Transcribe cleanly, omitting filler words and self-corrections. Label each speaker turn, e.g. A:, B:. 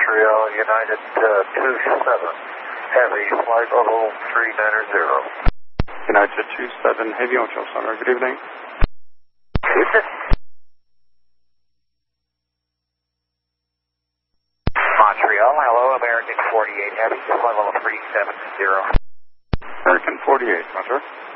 A: Montreal, United 27, Heavy, flight level 390.
B: United 27, Heavy on Charles Center, good evening.
A: Montreal, hello, American 48 Heavy, flight level 370.
B: American 48, Roger.